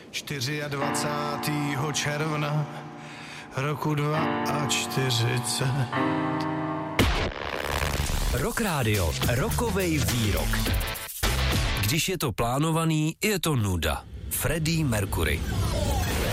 24. června roku 42. Rock Radio, rokovej výrok. Když je to plánovaný, je to nuda. Freddie Mercury.